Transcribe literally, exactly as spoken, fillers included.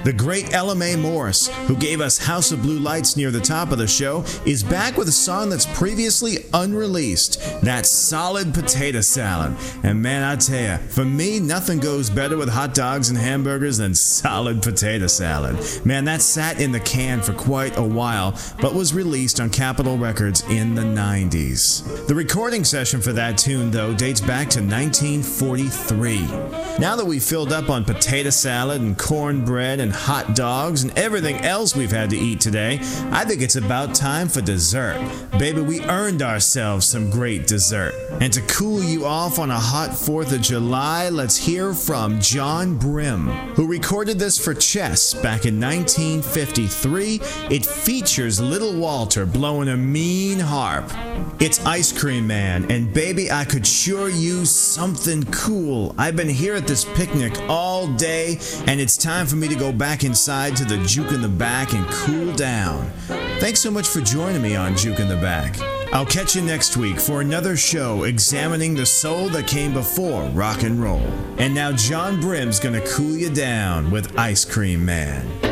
The great Ella Mae Morris, who gave us House of Blue Lights near the top of the show, is back with a song that's previously unreleased. That's Solid Potato Salad. And man, I tell ya, for me, nothing goes better with hot dogs and hamburgers than solid potato salad. Man, that sat in the can for quite a while, but was released on Capitol Records in the nineties. The recording session for that tune, though, dates back to nineteen forty-three. Now that we've filled up on potato salad and cornbread and hot dogs and everything else we've had to eat today, I think it's about time for dessert. Baby, we earned ourselves some great dessert. And to cool you off on a hot fourth of July, let's hear from John Brim, who recorded this for Chess back in nineteen fifty-three. It features Little Walter blowing a mean harp. It's Ice Cream Man, and baby, I could sure use something cool. I've been here at this picnic all day, and it's time for me to go back inside to the Juke in the Back and cool down. Thanks so much for joining me on Juke in the Back. I'll catch you next week for another show examining the soul that came before rock and roll. And now John Brim's gonna cool you down with Ice Cream Man.